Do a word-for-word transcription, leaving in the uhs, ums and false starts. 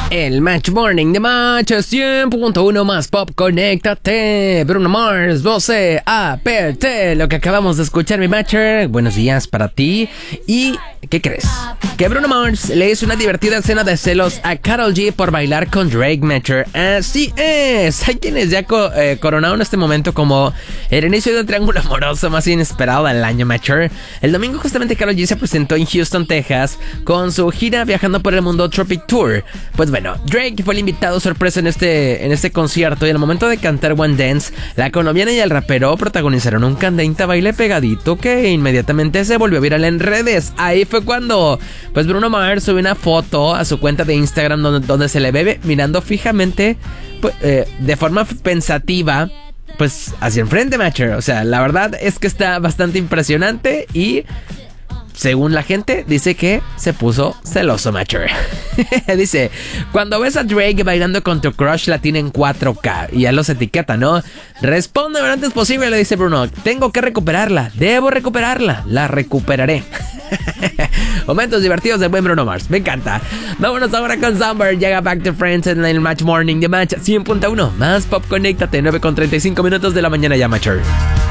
El Match Morning de Match cien punto uno más pop, conéctate. Bruno Mars, doce A P T. Lo que acabamos de escuchar, mi Matcher. Buenos días para ti. ¿Y qué crees? Que Bruno Mars le hizo una divertida escena de celos a Karol G por bailar con Drake, Matcher. Así es. Hay quienes ya co- eh, coronaron este momento como el inicio de un triángulo amoroso más inesperado del año, Matcher. El domingo justamente Karol G se presentó en Houston, Texas, con su gira Viajando por el Mundo Tropic Tour. Pues bueno, Drake fue el invitado sorpresa en este, en este concierto, y al momento de cantar One Dance, la colombiana y el rapero protagonizaron un candente baile pegadito que inmediatamente se volvió viral en redes. Ahí fue cuando pues Bruno Mars subió una foto a su cuenta de Instagram donde, donde se le ve mirando fijamente pues, eh, de forma pensativa pues hacia enfrente, Matcher. O sea, la verdad es que está bastante impresionante y según la gente, dice que se puso celoso, Matcher. Dice, cuando ves a Drake bailando con tu crush latina en cuatro K y ya los etiqueta, ¿no? Responde lo antes posible, le dice Bruno. Tengo que recuperarla, debo recuperarla, la recuperaré. Momentos divertidos de buen Bruno Mars, me encanta. Vámonos ahora con Summer. Llega Back to Friends en el Match Morning de Match cien punto uno. Más pop, conéctate, nueve con treinta y cinco minutos de la mañana ya, Matcher.